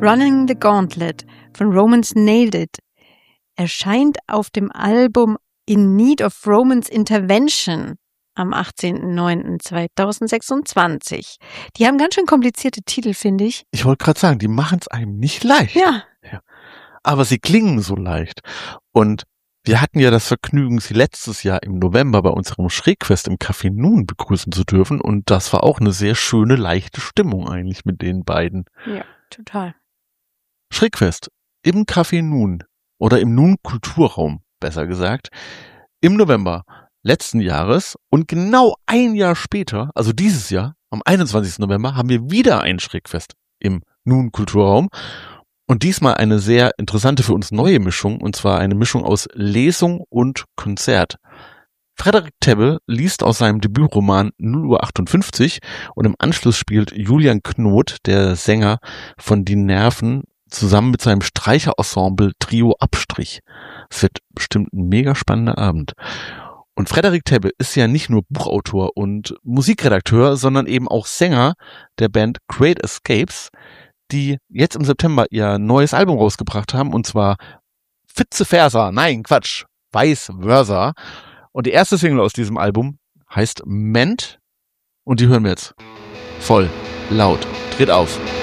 Running the Gauntlet von Romance Nailed It erscheint auf dem Album In Need of Romance Intervention am 18.09.2026. Die haben ganz schön komplizierte Titel, finde ich. Ich wollte gerade sagen, die machen es einem nicht leicht. Ja. Aber sie klingen so leicht. Und wir hatten ja das Vergnügen, sie letztes Jahr im November bei unserem Schrägfest im Café Nun begrüßen zu dürfen. Und das war auch eine sehr schöne, leichte Stimmung eigentlich mit den beiden. Ja, total. Schrägfest im Café Nun oder im Nun Kulturraum, besser gesagt, im November letzten Jahres und genau ein Jahr später, also dieses Jahr, am 21. November, haben wir wieder ein Schrägfest im Nun Kulturraum und diesmal eine sehr interessante für uns neue Mischung, und zwar eine Mischung aus Lesung und Konzert. Frederik Tebbe liest aus seinem Debütroman 0:58 Uhr und im Anschluss spielt Julian Knot, der Sänger von Die Nerven, zusammen mit seinem Streicherensemble Trio Abstrich. Es wird bestimmt ein mega spannender Abend. Und Frederik Tebbe ist ja nicht nur Buchautor und Musikredakteur, sondern eben auch Sänger der Band Great Escapes, die jetzt im September ihr neues Album rausgebracht haben, und zwar Vice Versa, Vice Versa. Und die erste Single aus diesem Album heißt Ment und die hören wir jetzt voll laut. Dreht auf.